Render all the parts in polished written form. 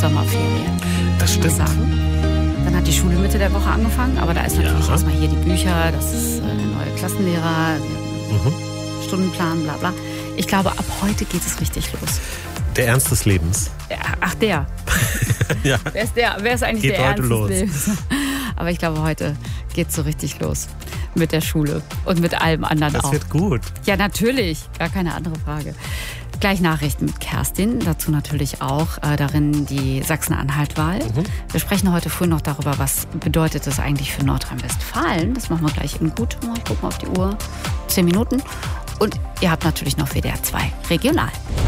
Sommerferien. Das stimmt. Sagen. Dann hat die Schule Mitte der Woche angefangen, aber da ist natürlich erstmal hier die Bücher, das ist der neue Klassenlehrer, Stundenplan, bla bla. Ich glaube, ab heute geht es richtig los. Der Ernst des Lebens. Ach, der. Ja. Wer ist eigentlich geht der Ernst heute los. des Lebens? Aber ich glaube, heute geht es so richtig los mit der Schule und mit allem anderen Das auch. wird gut. Ja, natürlich. Gar keine andere Frage. Gleich Nachrichten mit Kerstin. Dazu natürlich auch darin die Sachsen-Anhalt-Wahl. Wir sprechen heute früh noch darüber, was bedeutet das eigentlich für Nordrhein-Westfalen. Das machen wir gleich eben gut. Mal gucken auf die Uhr. 10 Minuten. Und ihr habt natürlich noch WDR 2 regional.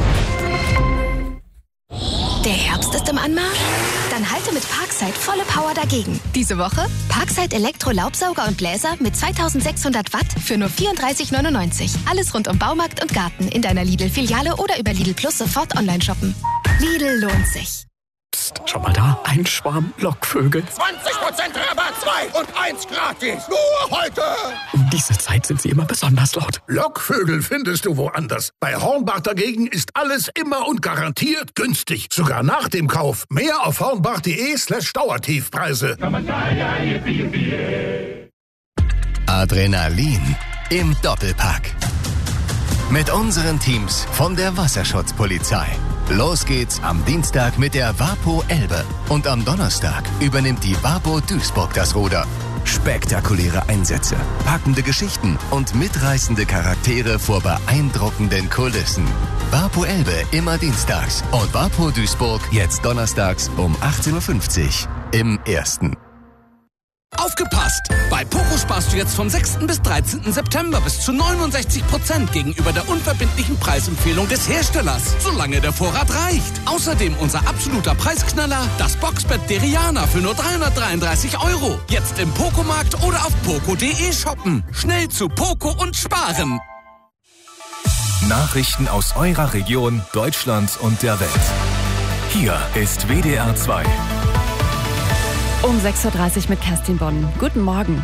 Der Herbst ist im Anmarsch? Dann halte mit Parkside volle Power dagegen. Diese Woche Parkside Elektro-Laubsauger und Bläser mit 2600 Watt für nur 34,99. Alles rund um Baumarkt und Garten in deiner Lidl-Filiale oder über Lidl Plus sofort online shoppen. Lidl lohnt sich. Psst, schau mal da, ein Schwarm Lockvögel. 20% Rabatt, 2 und 1 gratis. Nur heute. Um diese Zeit sind sie immer besonders laut. Lockvögel findest du woanders. Bei Hornbach dagegen ist alles immer und garantiert günstig. Sogar nach dem Kauf. Mehr auf hornbach.de/Dauertiefpreise. Adrenalin im Doppelpack. Mit unseren Teams von der Wasserschutzpolizei. Los geht's am Dienstag mit der Wapo Elbe. Und am Donnerstag übernimmt die Wapo Duisburg das Ruder. Spektakuläre Einsätze, packende Geschichten und mitreißende Charaktere vor beeindruckenden Kulissen. Wapo Elbe immer dienstags und Wapo Duisburg jetzt donnerstags um 18.50 Uhr im Ersten. Aufgepasst! Bei Poco sparst du jetzt vom 6. bis 13. September bis zu 69% gegenüber der unverbindlichen Preisempfehlung des Herstellers, solange der Vorrat reicht. Außerdem unser absoluter Preisknaller, das Boxbett Deriana für nur 333 €. Jetzt im Poco-Markt oder auf poco.de shoppen. Schnell zu Poco und sparen! Nachrichten aus eurer Region, Deutschland und der Welt. Hier ist WDR 2. Um 6.30 Uhr mit Kerstin Bonn. Guten Morgen.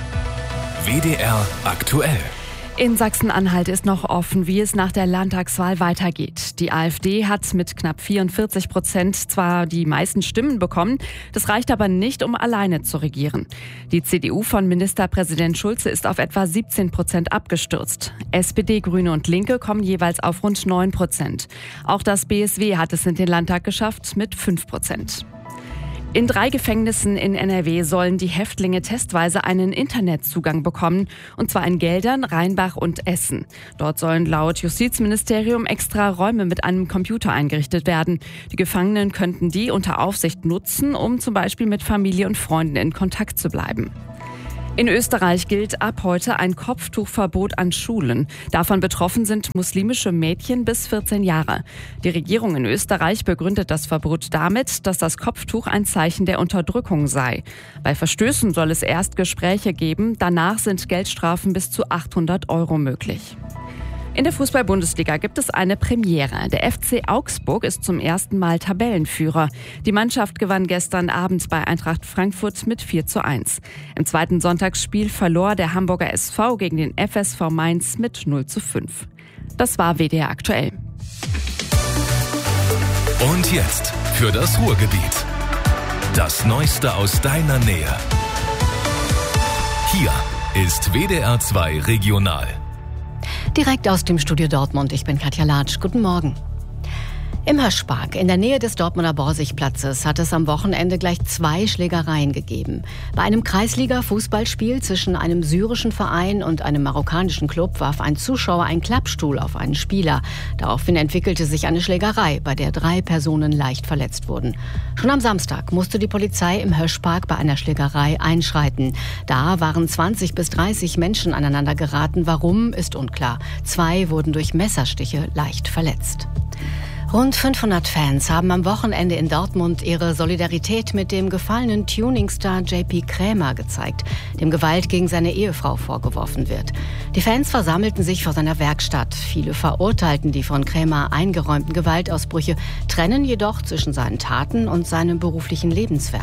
WDR aktuell. In Sachsen-Anhalt ist noch offen, wie es nach der Landtagswahl weitergeht. Die AfD hat mit knapp 44% zwar die meisten Stimmen bekommen, das reicht aber nicht, um alleine zu regieren. Die CDU von Ministerpräsident Schulze ist auf etwa 17% abgestürzt. SPD, Grüne und Linke kommen jeweils auf rund 9%. Auch das BSW hat es in den Landtag geschafft mit 5%. In 3 Gefängnissen in NRW sollen die Häftlinge testweise einen Internetzugang bekommen, und zwar in Geldern, Rheinbach und Essen. Dort sollen laut Justizministerium extra Räume mit einem Computer eingerichtet werden. Die Gefangenen könnten die unter Aufsicht nutzen, um zum Beispiel mit Familie und Freunden in Kontakt zu bleiben. In Österreich gilt ab heute ein Kopftuchverbot an Schulen. Davon betroffen sind muslimische Mädchen bis 14 Jahre. Die Regierung in Österreich begründet das Verbot damit, dass das Kopftuch ein Zeichen der Unterdrückung sei. Bei Verstößen soll es erst Gespräche geben, danach sind Geldstrafen bis zu 800 € möglich. In der Fußball-Bundesliga gibt es eine Premiere. Der FC Augsburg ist zum ersten Mal Tabellenführer. Die Mannschaft gewann gestern Abend bei Eintracht Frankfurt mit 4:1. Im zweiten Sonntagsspiel verlor der Hamburger SV gegen den FSV Mainz mit 0:5. Das war WDR aktuell. Und jetzt für das Ruhrgebiet. Das Neueste aus deiner Nähe. Hier ist WDR 2 regional. Direkt aus dem Studio Dortmund, ich bin Katja Latsch. Guten Morgen. Im Höschpark in der Nähe des Dortmunder Borsigplatzes hat es am Wochenende gleich 2 Schlägereien gegeben. Bei einem Kreisliga-Fußballspiel zwischen einem syrischen Verein und einem marokkanischen Club warf ein Zuschauer einen Klappstuhl auf einen Spieler. Daraufhin entwickelte sich eine Schlägerei, bei der 3 Personen leicht verletzt wurden. Schon am Samstag musste die Polizei im Höschpark bei einer Schlägerei einschreiten. Da waren 20 bis 30 Menschen aneinander geraten. Warum, ist unklar. 2 wurden durch Messerstiche leicht verletzt. Rund 500 Fans haben am Wochenende in Dortmund ihre Solidarität mit dem gefallenen Tuningstar JP Krämer gezeigt, dem Gewalt gegen seine Ehefrau vorgeworfen wird. Die Fans versammelten sich vor seiner Werkstatt. Viele verurteilten die von Krämer eingeräumten Gewaltausbrüche, trennen jedoch zwischen seinen Taten und seinem beruflichen Lebenswerk.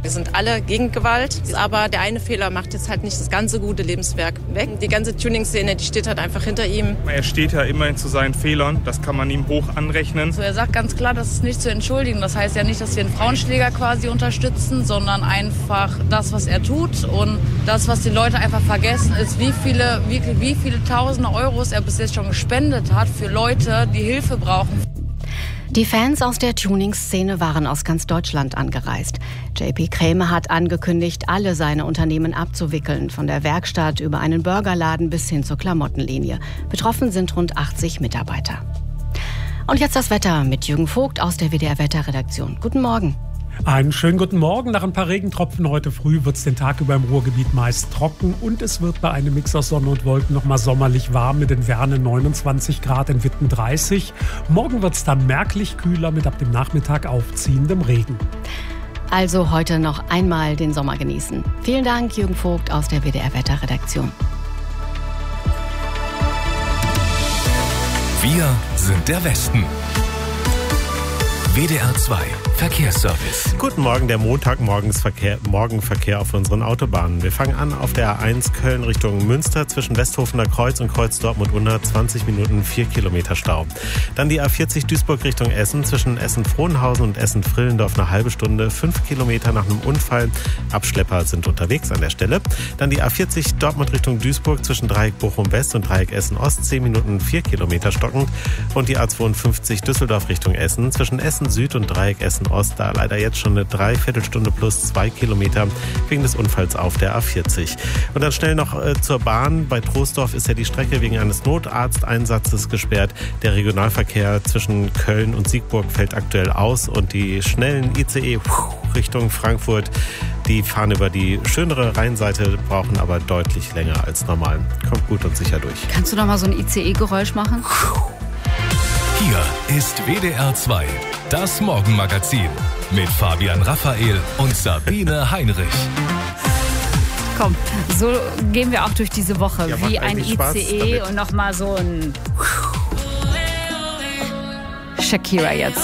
Wir sind alle gegen Gewalt, aber der eine Fehler macht jetzt halt nicht das ganze gute Lebenswerk weg. Die ganze Tuning-Szene, die steht halt einfach hinter ihm. Er steht ja immerhin zu seinen Fehlern, das kann man ihm hoch anrechnen. Also er sagt ganz klar, das ist nicht zu entschuldigen. Das heißt ja nicht, dass wir einen Frauenschläger quasi unterstützen, sondern einfach das, was er tut. Und das, was die Leute einfach vergessen, ist, wie viele tausende Euros er bis jetzt schon gespendet hat für Leute, die Hilfe brauchen. Die Fans aus der Tuning-Szene waren aus ganz Deutschland angereist. JP Kräme hat angekündigt, alle seine Unternehmen abzuwickeln, von der Werkstatt über einen Burgerladen bis hin zur Klamottenlinie. Betroffen sind rund 80 Mitarbeiter. Und jetzt das Wetter mit Jürgen Vogt aus der WDR-Wetterredaktion. Guten Morgen. Einen schönen guten Morgen. Nach ein paar Regentropfen heute früh wird es den Tag über im Ruhrgebiet meist trocken und es wird bei einem Mix aus Sonne und Wolken nochmal sommerlich warm mit den Wernen 29 Grad, in Witten 30. Morgen wird es dann merklich kühler mit ab dem Nachmittag aufziehendem Regen. Also heute noch einmal den Sommer genießen. Vielen Dank, Jürgen Vogt aus der WDR-Wetterredaktion. Wir sind der Westen. WDR 2 Verkehrsservice. Guten Morgen, der Morgenverkehr auf unseren Autobahnen. Wir fangen an auf der A1 Köln Richtung Münster zwischen Westhofener Kreuz und Kreuz Dortmund-Unna 20 Minuten 4 Kilometer Stau. Dann die A40 Duisburg Richtung Essen zwischen Essen-Frohnhausen und Essen-Frillendorf eine halbe Stunde, 5 Kilometer nach einem Unfall. Abschlepper sind unterwegs an der Stelle. Dann die A40 Dortmund Richtung Duisburg zwischen Dreieck Bochum-West und Dreieck Essen-Ost 10 Minuten 4 Kilometer stockend. Und die A52 Düsseldorf Richtung Essen zwischen Essen Süd und Dreieck Essen-Ost, da leider jetzt schon eine Dreiviertelstunde plus 2 Kilometer wegen des Unfalls auf der A40. Und dann schnell noch zur Bahn. Bei Troisdorf ist ja die Strecke wegen eines Notarzteinsatzes gesperrt. Der Regionalverkehr zwischen Köln und Siegburg fällt aktuell aus und die schnellen ICE Richtung Frankfurt, die fahren über die schönere Rheinseite, brauchen aber deutlich länger als normal. Kommt gut und sicher durch. Kannst du noch mal so ein ICE-Geräusch machen? Hier ist WDR 2, das Morgenmagazin mit Fabian Raphael und Sabine Heinrich. Komm, so gehen wir auch durch diese Woche, ja, wie ein ICE und nochmal so ein Shakira jetzt.